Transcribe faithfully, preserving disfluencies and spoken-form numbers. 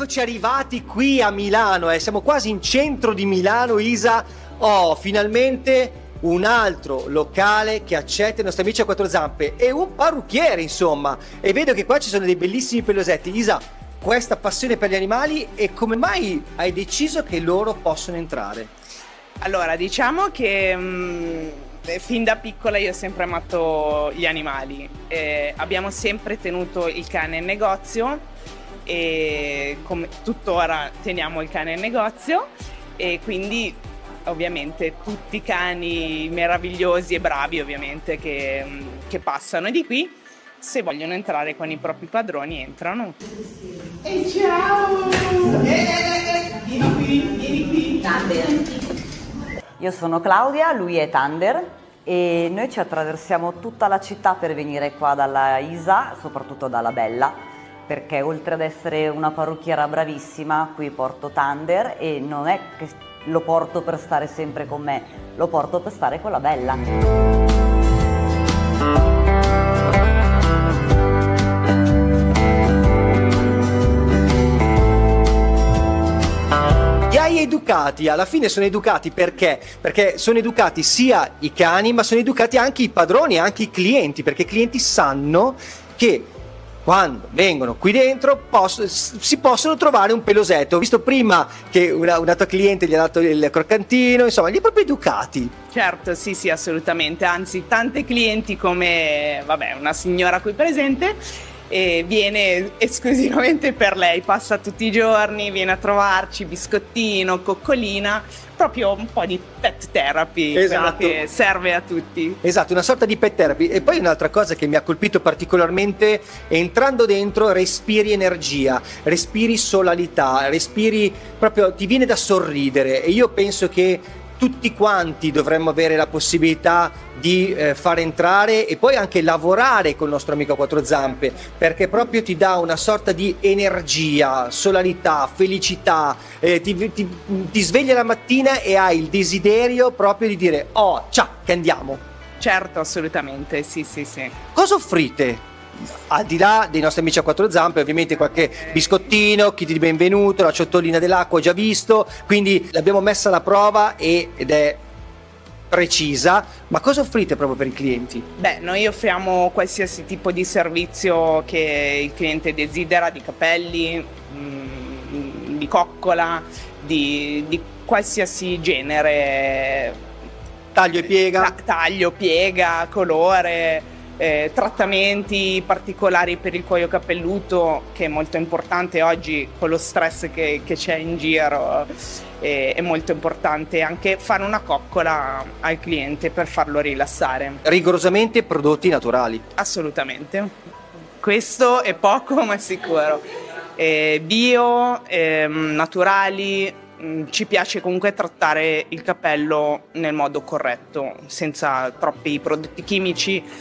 eccoci arrivati qui a Milano, eh. Siamo quasi in centro di Milano, Isa. Oh, finalmente un altro locale che accetta i nostri amici a quattro zampe e un parrucchiere, insomma. E vedo che qua ci sono dei bellissimi pelosetti. Isa, questa passione per gli animali, e come mai hai deciso che loro possono entrare? Allora, diciamo che mh, fin da piccola io ho sempre amato gli animali. Eh, abbiamo sempre tenuto il cane in negozio e come tuttora teniamo il cane in negozio, e quindi ovviamente tutti i cani meravigliosi e bravi ovviamente che, che passano di qui, se vogliono entrare con i propri padroni entrano. E ciao! Eh, vieni qui, vieni qui! Thunder. Io sono Claudia, lui è Thunder e noi ci attraversiamo tutta la città per venire qua dalla Isa, soprattutto dalla Bella, perché oltre ad essere una parrucchiera bravissima, qui porto Thunder e non è che lo porto per stare sempre con me, lo porto per stare con la Bella. Li hai educati, alla fine sono educati perché? Perché sono educati sia i cani, ma sono educati anche i padroni, anche i clienti, perché i clienti sanno che quando vengono qui dentro posso, si possono trovare un pelosetto. Ho visto prima che una, una tua cliente gli ha dato il croccantino, insomma, li hai proprio educati. Certo, sì, sì, assolutamente, anzi tante clienti come, vabbè, una signora qui presente, e viene esclusivamente per lei, passa tutti i giorni, viene a trovarci, biscottino, coccolina, proprio un po' di pet therapy, esatto, che serve a tutti. Esatto, una sorta di pet therapy. E poi un'altra cosa che mi ha colpito particolarmente, entrando dentro respiri energia, respiri solarità, respiri proprio, ti viene da sorridere, e io penso che tutti quanti dovremmo avere la possibilità di eh, far entrare e poi anche lavorare col nostro amico a quattro zampe, perché proprio ti dà una sorta di energia, solarità, felicità, eh, ti, ti, ti sveglia la mattina e hai il desiderio proprio di dire oh, ciao, che andiamo. Certo, assolutamente, sì, sì, sì. Cosa offrite? Al di là dei nostri amici a quattro zampe, ovviamente qualche biscottino, kit di benvenuto, la ciotolina dell'acqua ho già visto, quindi l'abbiamo messa alla prova e, ed è precisa. Ma cosa offrite proprio per i clienti? Beh, noi offriamo qualsiasi tipo di servizio che il cliente desidera, di capelli, mh, di coccola, di, di qualsiasi genere. Taglio e piega? Ta- taglio, piega, colore. Eh, trattamenti particolari per il cuoio capelluto, che è molto importante oggi con lo stress che, che c'è in giro, eh, è molto importante anche fare una coccola al cliente per farlo rilassare. Rigorosamente prodotti naturali. Assolutamente, questo è poco ma sicuro. Eh, bio, eh, naturali. Ci piace comunque trattare il capello nel modo corretto, senza troppi prodotti chimici,